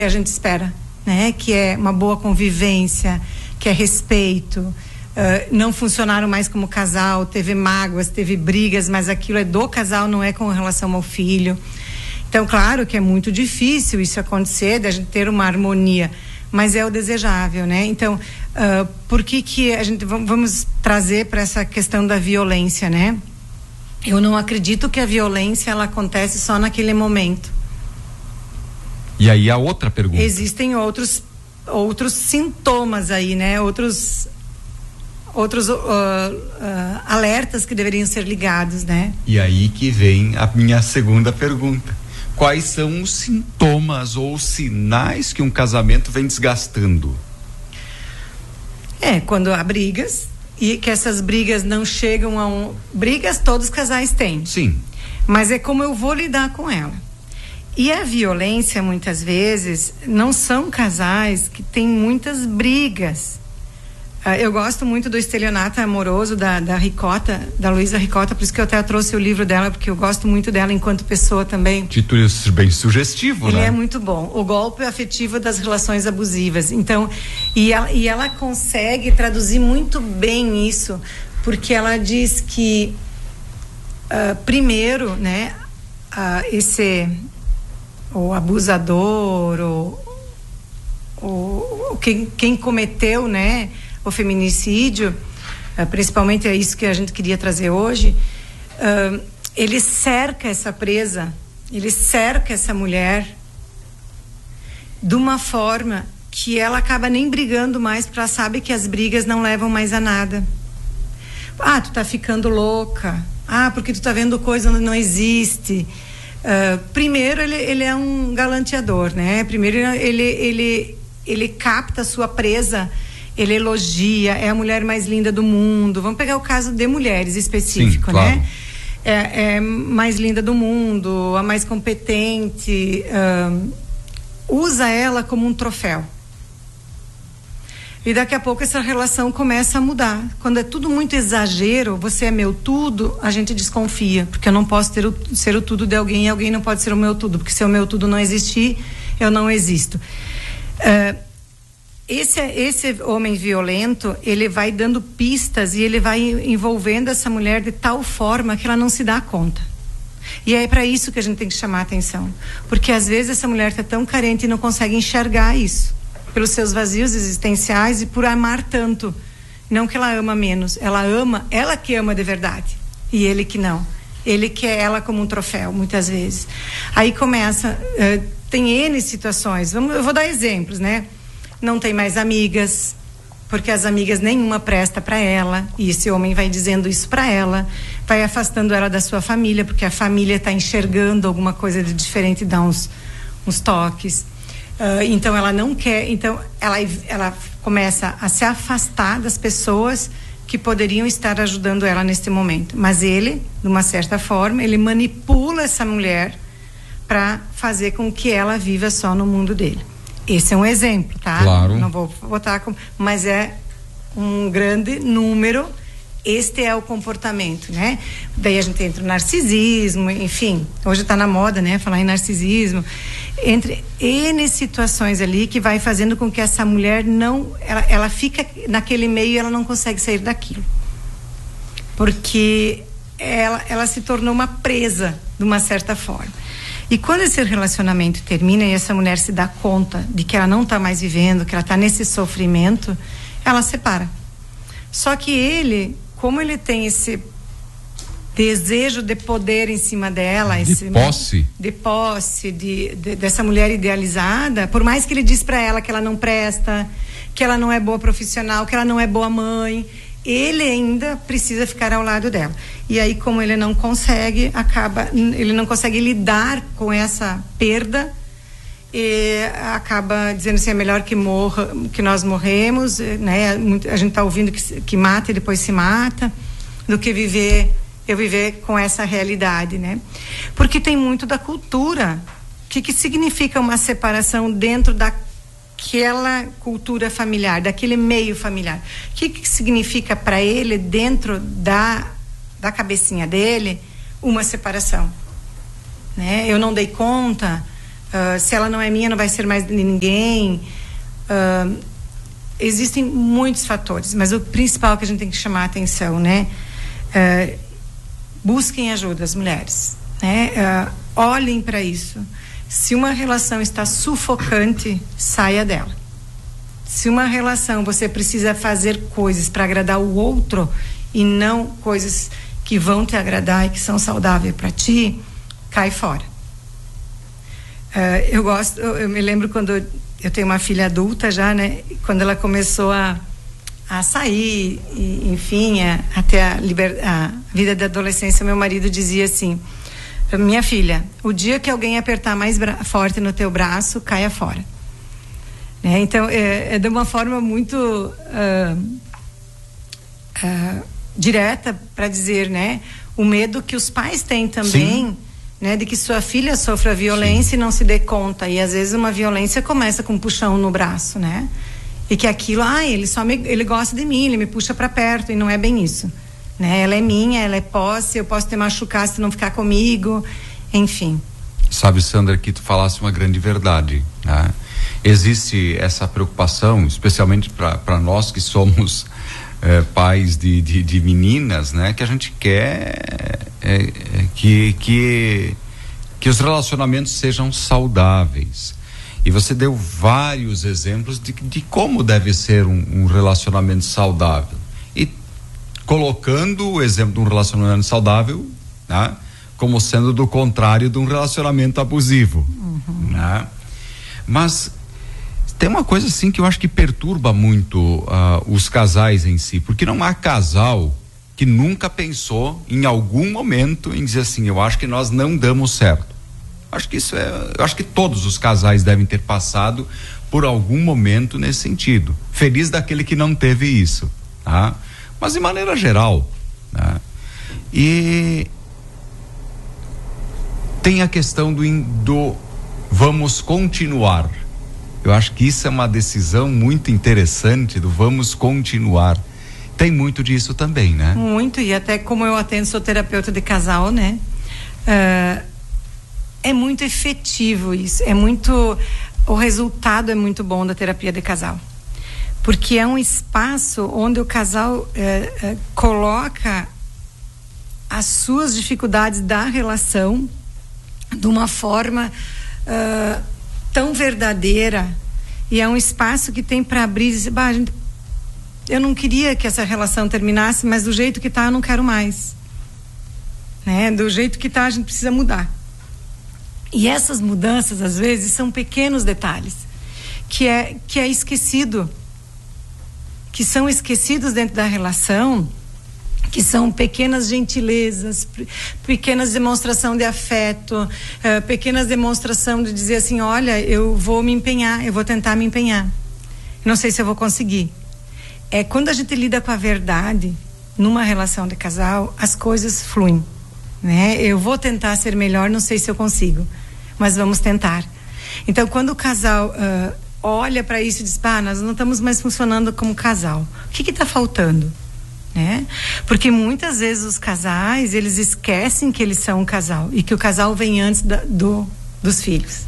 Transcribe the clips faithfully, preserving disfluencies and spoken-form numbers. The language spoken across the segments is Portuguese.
a gente espera, né? Que é uma boa convivência, que é respeito. Uh, não funcionaram mais como casal, teve mágoas, teve brigas, mas aquilo é do casal, não é com relação ao filho. Então, claro que é muito difícil isso acontecer, da gente ter uma harmonia, mas é o desejável, né? Então, uh, por que que a gente vamos trazer para essa questão da violência, né? Eu não acredito que a violência ela acontece só naquele momento. E aí a outra pergunta. Existem outros outros sintomas aí, né? Outros outros uh, uh, alertas que deveriam ser ligados, né? E aí que vem a minha segunda pergunta. Quais são os sintomas ou os sinais que um casamento vem desgastando? É, quando há brigas e que essas brigas não chegam a um... Brigas todos os casais têm. Sim. Mas é como eu vou lidar com ela. E a violência, muitas vezes, não são casais que têm muitas brigas. Uh, eu gosto muito do estelionato amoroso da, da Ricota, da Luísa Ricota, por isso que eu até trouxe o livro dela, porque eu gosto muito dela enquanto pessoa também. Título bem sugestivo, Ele né? é muito bom. O golpe afetivo das relações abusivas. Então, e ela, e ela consegue traduzir muito bem isso, porque ela diz que, uh, primeiro, né, uh, esse... o abusador, o, o, quem, quem cometeu, né, o feminicídio, uh, principalmente é isso que a gente queria trazer hoje, uh, ele cerca essa presa, ele cerca essa mulher de uma forma que ela acaba nem brigando mais, porque ela sabe que as brigas não levam mais a nada. Ah, tu tá ficando louca. Ah, porque tu tá vendo coisa onde não existe. Uh, primeiro ele, ele é um galanteador, né? Primeiro ele, ele, ele capta a sua presa, ele elogia, é a mulher mais linda do mundo. Vamos pegar o caso de mulheres específico. Sim, claro. Né? É, é mais linda do mundo, a mais competente, uh, usa ela como um troféu. E daqui a pouco essa relação começa a mudar. Quando é tudo muito exagero, você é meu tudo, a gente desconfia, porque eu não posso ter o, ser o tudo de alguém e alguém não pode ser o meu tudo, porque se o meu tudo não existir, eu não existo. Uh, esse, esse homem violento, ele vai dando pistas e ele vai envolvendo essa mulher de tal forma que ela não se dá conta. E é para isso que a gente tem que chamar a atenção, porque às vezes essa mulher está tão carente e não consegue enxergar isso, pelos seus vazios existenciais e por amar tanto. Não que ela ama menos, ela ama, ela que ama de verdade, e ele que não. Ele quer ela como um troféu, muitas vezes. Aí começa, uh, tem N situações, vamos, eu vou dar exemplos, né? Não tem mais amigas, porque as amigas nenhuma presta para ela, e esse homem vai dizendo isso para ela, vai afastando ela da sua família, porque a família está enxergando alguma coisa de diferente, dá uns, uns toques. Uh, então ela não quer, então ela, ela começa a se afastar das pessoas que poderiam estar ajudando ela neste momento, mas ele, de uma certa forma, ele manipula essa mulher para fazer com que ela viva só no mundo dele. Esse é um exemplo, tá? Claro. Não vou botar como, mas é um grande número. Este é o comportamento, né? Daí a gente entra no narcisismo, enfim, hoje está na moda, né? Falar em narcisismo, entre N situações ali que vai fazendo com que essa mulher não, ela, ela fica naquele meio e ela não consegue sair daquilo, porque ela, ela se tornou uma presa de uma certa forma. E quando esse relacionamento termina e essa mulher se dá conta de que ela não está mais vivendo, que ela está nesse sofrimento, ela separa. Só que ele, como ele tem esse desejo de poder em cima dela, de esse, posse, de posse, de, de, dessa mulher idealizada, por mais que ele diz para ela que ela não presta, que ela não é boa profissional, que ela não é boa mãe, ele ainda precisa ficar ao lado dela. E aí, como ele não consegue, acaba, ele não consegue lidar com essa perda, e acaba dizendo assim, é melhor que morra, que nós morremos, né? A gente está ouvindo que, que mata e depois se mata, do que viver, eu viver com essa realidade, né? Porque tem muito da cultura. O que que significa uma separação dentro daquela cultura familiar, daquele meio familiar? O que que significa para ele, dentro da, da cabecinha dele, uma separação? Né? Eu não dei conta. Uh, se ela não é minha, não vai ser mais de ninguém. Uh, existem muitos fatores, mas o principal que a gente tem que chamar a atenção, né? Uh, busquem ajuda, as mulheres, né? Uh, olhem para isso. Se uma relação está sufocante, saia dela. Se uma relação você precisa fazer coisas para agradar o outro e não coisas que vão te agradar e que são saudáveis para ti, cai fora. Uh, eu gosto, eu, eu me lembro quando eu, eu tenho uma filha adulta já, né? Quando ela começou a, a sair, e, enfim, a, até a, liber, a vida da adolescência, meu marido dizia assim: minha filha, o dia que alguém apertar mais bra- forte no teu braço, caia fora. Né? Então, é, é de uma forma muito uh, uh, direta para dizer, né? O medo que os pais têm também. Sim. Né, de que sua filha sofra violência Sim. e não se dê conta, e às vezes uma violência começa com um puxão no braço, né, e que aquilo, ah, ele só me, ele gosta de mim, ele me puxa para perto, e não é bem isso, né, ela é minha, ela é posse, eu posso te machucar se tu não ficar comigo, enfim. Sabe, Sandra, que tu falasse uma grande verdade, né? Existe essa preocupação, especialmente para nós que somos é, pais de, de, de meninas, né, que a gente quer é, é, que, que, que os relacionamentos sejam saudáveis. E você deu vários exemplos de, de como deve ser um, um relacionamento saudável. E colocando o exemplo de um relacionamento saudável, né, como sendo do contrário de um relacionamento abusivo. Uhum. Né? Mas tem uma coisa assim que eu acho que perturba muito uh, os casais em si, porque não há casal que nunca pensou em algum momento em dizer assim, eu acho que nós não damos certo. Acho que isso é, eu acho que todos os casais devem ter passado por algum momento nesse sentido. Feliz daquele que não teve isso, tá? Mas de maneira geral, né? E tem a questão do, do vamos continuar. Eu acho que isso é uma decisão muito interessante do vamos continuar. Tem muito disso também, né? Muito, e até como eu atendo, sou terapeuta de casal, né? Uh, é muito efetivo isso, é muito, o resultado é muito bom da terapia de casal. Porque é um espaço onde o casal uh, uh, coloca as suas dificuldades da relação de uma forma uh, tão verdadeira, e é um espaço que tem para abrir e dizer, bah, gente, eu não queria que essa relação terminasse, mas do jeito que tá eu não quero mais, né? Do jeito que tá a gente precisa mudar. E essas mudanças às vezes são pequenos detalhes que é, que é esquecido, que são esquecidos dentro da relação, que são pequenas gentilezas, pequenas demonstração de afeto, uh, pequenas demonstração de dizer assim, olha, eu vou me empenhar, eu vou tentar me empenhar. Não sei se eu vou conseguir. É quando a gente lida com a verdade numa relação de casal, as coisas fluem, né? Eu vou tentar ser melhor, não sei se eu consigo, mas vamos tentar. Então, quando o casal uh, olha para isso e diz, pá, nós não estamos mais funcionando como casal, o que que está faltando? Né? Porque muitas vezes os casais, eles esquecem que eles são um casal e que o casal vem antes da, do, dos filhos.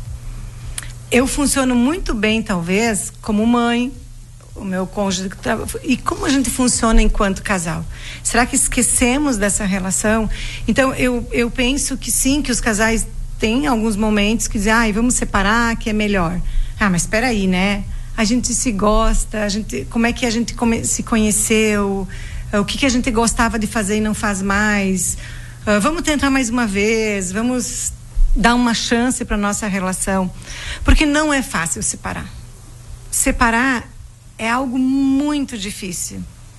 Eu funciono muito bem, talvez, como mãe, o meu cônjuge, e como a gente funciona enquanto casal? Será que esquecemos dessa relação? Então, eu, eu penso que sim, que os casais têm alguns momentos que dizem, ah, vamos separar, que é melhor. Ah, mas espera aí, né? A gente se gosta, a gente, como é que a gente come, se conheceu, uh, o que que a gente gostava de fazer e não faz mais, uh, vamos tentar mais uma vez, vamos dar uma chance para nossa relação, porque não é fácil separar. Separar é algo muito difícil,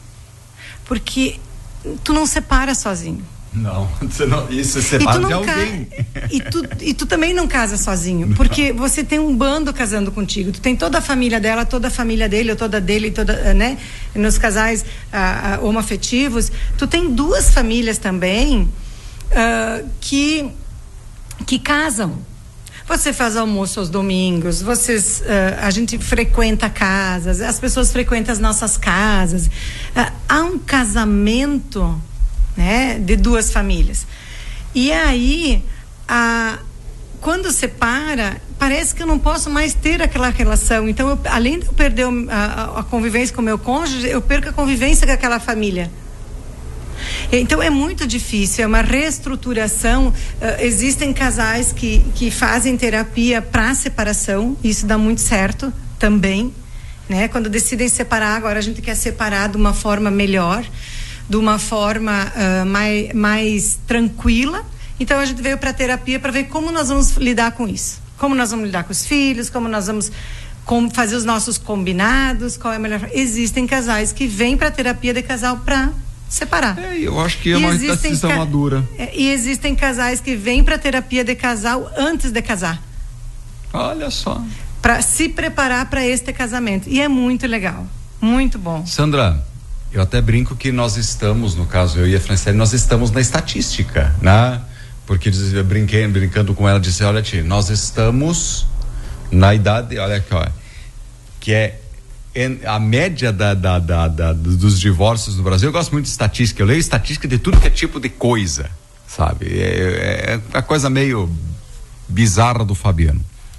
porque tu não separa sozinho. Não, você não, isso você separa de alguém. Ca... E, tu, e tu também não casa sozinho, não. Porque você tem um bando casando contigo, tu tem toda a família dela, toda a família dele, ou toda dele, toda, né? Nos casais ah, ah, homoafetivos, tu tem duas famílias também ah, que, que casam. Você faz almoço aos domingos, vocês, uh, a gente frequenta casas, as pessoas frequentam as nossas casas. Uh, há um casamento, né, de duas famílias. E aí, a, quando separa, parece que eu não posso mais ter aquela relação. Então, eu, além de eu perder a, a convivência com o meu cônjuge, eu perco a convivência com aquela família. Então é muito difícil, é uma reestruturação. Uh, existem casais que, que fazem terapia para separação, isso dá muito certo também, né? Quando decidem separar, agora a gente quer separar de uma forma melhor, de uma forma uh, mais, mais tranquila. Então a gente veio para a terapia para ver como nós vamos lidar com isso, como nós vamos lidar com os filhos, como nós vamos como fazer os nossos combinados, qual é a melhor. Existem casais que vêm para a terapia de casal para separar. É, eu acho que é uma decisão ca... madura. É, e existem casais que vêm para terapia de casal antes de casar. Olha só. Para se preparar para este casamento. E é muito legal, muito bom. Sandra, eu até brinco que nós estamos, no caso eu e a Franciele, nós estamos na estatística, né? Porque eu brinquei, brincando com ela, disse, olha tia, nós estamos na idade, olha aqui, ó, que é a média da, da, da, da, dos divórcios no Brasil. Eu gosto muito de estatística, eu leio estatística de tudo que é tipo de coisa, sabe? É, é a coisa meio bizarra do Fabiano.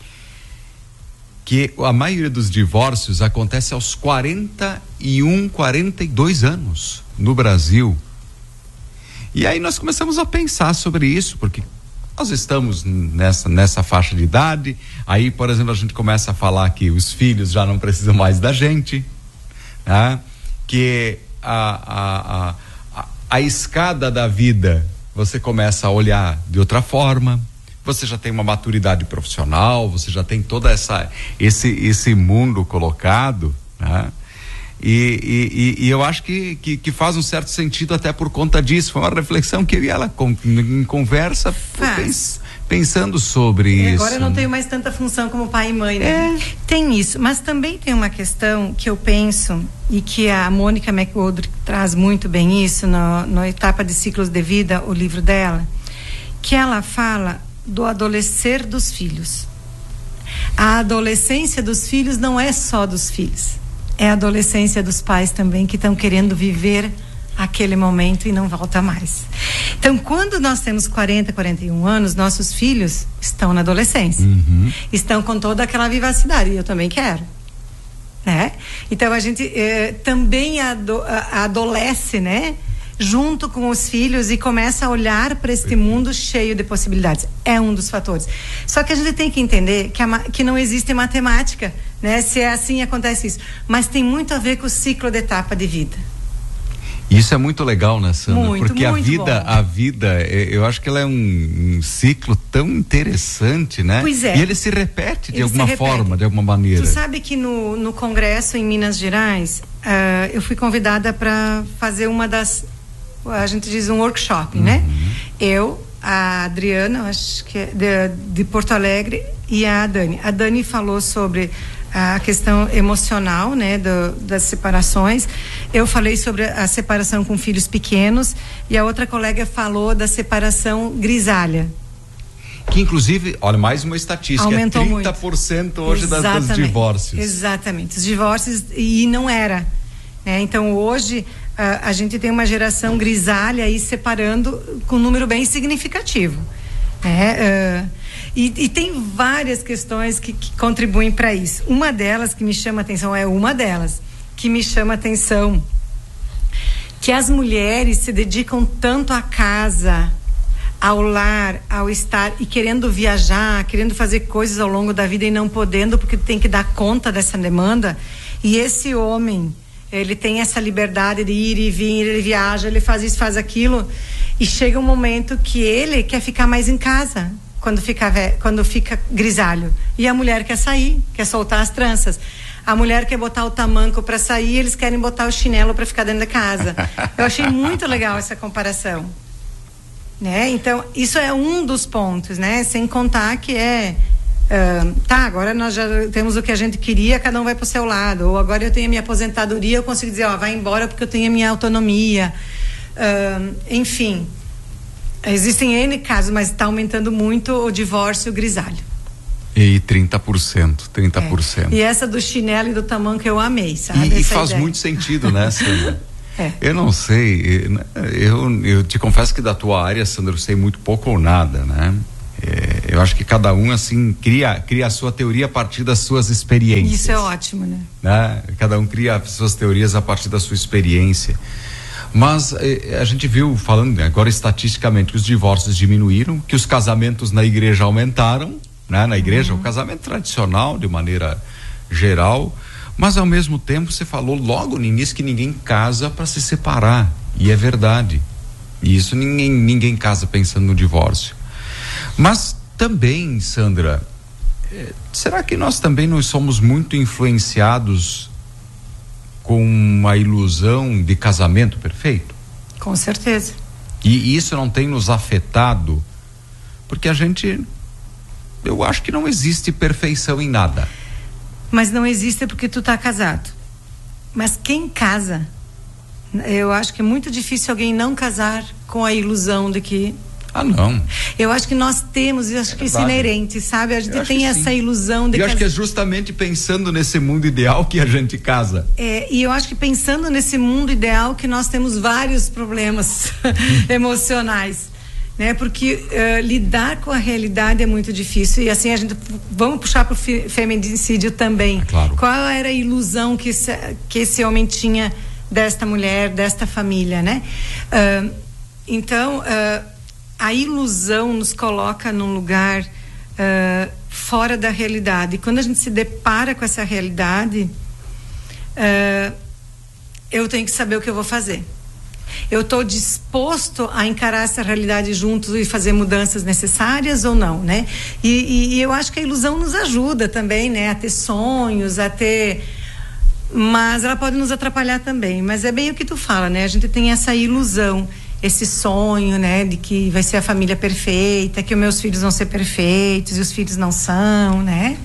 Que a maioria dos divórcios acontece aos quarenta e um, quarenta e dois anos no Brasil. E aí nós começamos a pensar sobre isso, porque nós estamos nessa, nessa faixa de idade. Aí, por exemplo, a gente começa a falar que os filhos já não precisam mais da gente, né? Que a, a, a, a, a escada da vida você começa a olhar de outra forma. Você já tem uma maturidade profissional, você já tem toda essa esse esse mundo colocado, né? E, e, e eu acho que, que, que faz um certo sentido até por conta disso. Foi uma reflexão que eu e ela com, em conversa pens, pensando sobre e isso. Agora eu não tenho mais tanta função como pai e mãe, né? É. Tem isso, mas também tem uma questão que eu penso e que a Mônica McGoldrick traz muito bem isso no, no Etapa de Ciclos de Vida, o livro dela, que ela fala do adolescer dos filhos. A adolescência dos filhos não é só dos filhos, é a adolescência dos pais também, que estão querendo viver aquele momento e não volta mais. Então, quando nós temos quarenta, quarenta e um anos, nossos filhos estão na adolescência, uhum. estão com toda aquela vivacidade, e eu também quero, né? Então a gente eh, também ado, a, adolesce, né? Junto com os filhos, e começa a olhar para este mundo cheio de possibilidades. É um dos fatores. Só que a gente tem que entender que, a, que não existe matemática, né? Se é assim, acontece isso. Mas tem muito a ver com o ciclo de etapa de vida. Isso é muito legal, né, Sandra? Muito, porque muito a vida, bom. a vida, eu acho que ela é um, um ciclo tão interessante, né? Pois é. E ele se repete de ele alguma forma, de alguma maneira. Tu sabe que no, no congresso em Minas Gerais, uh, eu fui convidada para fazer uma das, a gente diz um workshop, uhum. né? Eu, a Adriana, acho que é de, de Porto Alegre, e a Dani. A Dani falou sobre a questão emocional, né, do, das separações. Eu falei sobre a separação com filhos pequenos, e a outra colega falou da separação grisalha. Que inclusive, olha, mais uma estatística, aumentou é trinta por cento muito. hoje das, dos divórcios. Exatamente, os divórcios, e não era, né? Então hoje a, a gente tem uma geração grisalha aí separando com um número bem significativo, né? Uh, E, e tem várias questões que, que contribuem para isso. Uma delas que me chama atenção, é uma delas que me chama atenção, que as mulheres se dedicam tanto à casa, ao lar, ao estar, e querendo viajar, querendo fazer coisas ao longo da vida e não podendo, porque tem que dar conta dessa demanda. E esse homem, ele tem essa liberdade de ir e vir, ele viaja, ele faz isso, faz aquilo, e chega um momento que ele quer ficar mais em casa, quando fica, quando fica grisalho, e a mulher quer sair, quer soltar as tranças. A mulher quer botar o tamanco para sair, eles querem botar o chinelo para ficar dentro da casa. Eu achei muito legal essa comparação, né? Então isso é um dos pontos, né? Sem contar que é uh, tá, agora nós já temos o que a gente queria, cada um vai pro seu lado, ou agora eu tenho a minha aposentadoria, eu consigo dizer, ó, vai embora porque eu tenho a minha autonomia, uh, enfim. Existem N casos, mas está aumentando muito o divórcio grisalho. E trinta por cento, trinta por cento. É. E essa do chinelo e do tamanco eu amei, sabe? E, e faz ideia. Muito sentido, né, Sandra? É. Eu não sei, eu, eu te confesso que da tua área, Sandra, eu sei muito pouco ou nada, né? É, eu acho que cada um assim cria, cria a sua teoria a partir das suas experiências. Isso é ótimo, né? né? Cada um cria as suas teorias a partir da sua experiência. Mas eh, a gente viu, falando agora estatisticamente, que os divórcios diminuíram, que os casamentos na igreja aumentaram, né? Na igreja, uhum. o casamento tradicional, de maneira geral, mas ao mesmo tempo você falou logo no início que ninguém casa para se separar, e é verdade. E isso ninguém, ninguém casa pensando no divórcio. Mas também, Sandra, eh, será que nós também não somos muito influenciados com uma ilusão de casamento perfeito? Com certeza. E isso não tem nos afetado? Porque a gente, eu acho que não existe perfeição em nada. Mas não existe porque tu tá casado. Mas quem casa, eu acho que é muito difícil alguém não casar com a ilusão de que... Ah, não. Eu acho que nós temos, eu acho é que isso é inerente, sabe? A gente tem essa sim. ilusão de... Eu acho que é justamente pensando nesse mundo ideal que a gente casa. É, e eu acho que pensando nesse mundo ideal que nós temos vários problemas emocionais, né? Porque uh, lidar com a realidade é muito difícil, e assim a gente, vamos puxar para o fe- feminicídio também. É claro. Qual era a ilusão que esse, que esse homem tinha desta mulher, desta família, né? Uh, então... Uh, a ilusão nos coloca num lugar uh, fora da realidade. E quando a gente se depara com essa realidade, uh, eu tenho que saber o que eu vou fazer. Eu estou disposto a encarar essa realidade juntos e fazer mudanças necessárias ou não, né? E, e, e eu acho que a ilusão nos ajuda também, né? A ter sonhos, a ter... Mas ela pode nos atrapalhar também. Mas é bem o que tu fala, né? A gente tem essa ilusão, esse sonho, né, de que vai ser a família perfeita, que os meus filhos vão ser perfeitos e os filhos não são, né?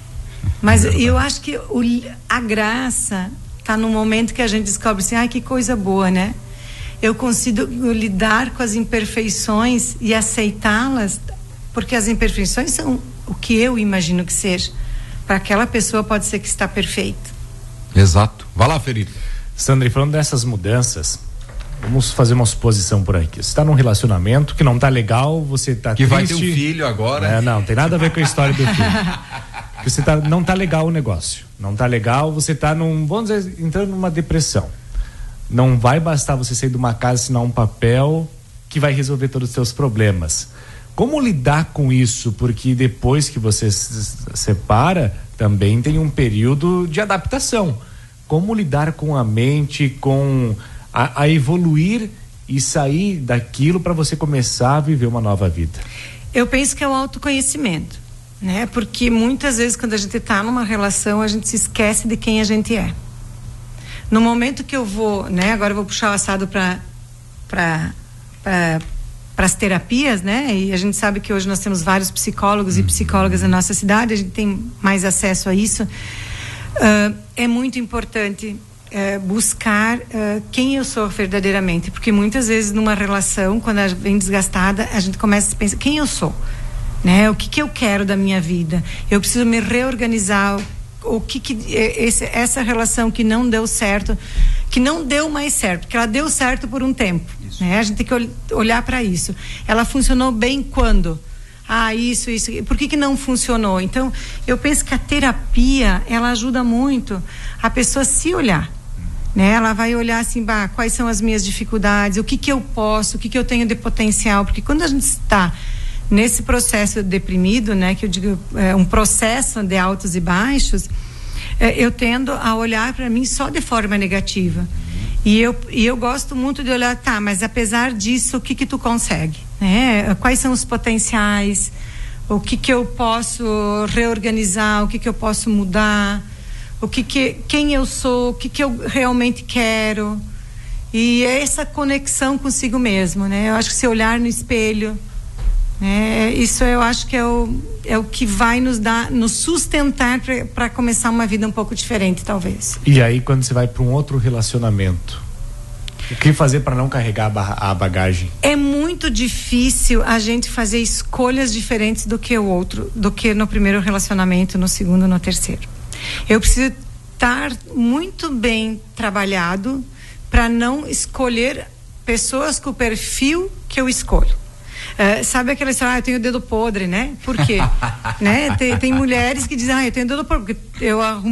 Mas é eu acho que o, a graça tá no momento que a gente descobre assim, ai, que coisa boa, né? Eu consigo lidar com as imperfeições e aceitá-las, porque as imperfeições são o que eu imagino que seja. Para aquela pessoa pode ser que está perfeito. Exato. Vai lá, Felipe. Sandra, e falando dessas mudanças, vamos fazer uma suposição por aqui. Você está num relacionamento que não está legal, você está que triste. Vai ter um filho agora. É, não, tem nada a ver com a história do filho. Você tá, não está legal o negócio. Não está legal, você está num, vamos dizer, entrando numa depressão. Não vai bastar você sair de uma casa e assinar um papel que vai resolver todos os seus problemas. Como lidar com isso? Porque depois que você se separa, também tem um período de adaptação. Como lidar com a mente, com... A, a evoluir e sair daquilo para você começar a viver uma nova vida? Eu penso que é o autoconhecimento, né? Porque muitas vezes quando a gente está numa relação, a gente se esquece de quem a gente é. No momento que eu vou, né? Agora eu vou puxar o assado para para para as terapias, né? E a gente sabe que hoje nós temos vários psicólogos e psicólogas na nossa cidade, a gente tem mais acesso a isso. Uh, é muito importante É, buscar uh, quem eu sou verdadeiramente, porque muitas vezes numa relação, quando ela vem desgastada, a gente começa a pensar quem eu sou, né? O que que eu quero da minha vida? Eu preciso me reorganizar. O que que esse, essa relação que não deu certo, que não deu mais certo, porque ela deu certo por um tempo, né? A gente tem que ol- olhar para isso. Ela funcionou bem quando? Ah, isso, isso. Por que que não funcionou? Então, eu penso que a terapia, ela ajuda muito a pessoa se olhar. Né? Ela vai olhar assim, bah, quais são as minhas dificuldades, o que que eu posso, o que que eu tenho de potencial, porque quando a gente está nesse processo deprimido, né, que eu digo, é um processo de altos e baixos, é, eu tendo a olhar para mim só de forma negativa. E eu, e eu gosto muito de olhar, tá, mas apesar disso, o que que tu consegue, né? Quais são os potenciais, o que que eu posso reorganizar, o que que eu posso mudar, o que que, quem eu sou, o que que eu realmente quero. E é essa conexão consigo mesmo, né? Eu acho que se olhar no espelho, né? Isso eu acho que é o, é o que vai nos dar, nos sustentar para começar uma vida um pouco diferente, talvez. E aí, quando você vai para um outro relacionamento, o que fazer para não carregar a bagagem? É muito difícil a gente fazer escolhas diferentes do que o outro, do que no primeiro relacionamento, no segundo, no terceiro. Eu preciso estar muito bem trabalhado para não escolher pessoas com o perfil que eu escolho. Uh, sabe aquela história, ah, eu tenho o dedo podre, né? Por quê? né? Tem, tem mulheres que dizem, ah, eu tenho o dedo podre, porque eu arrumo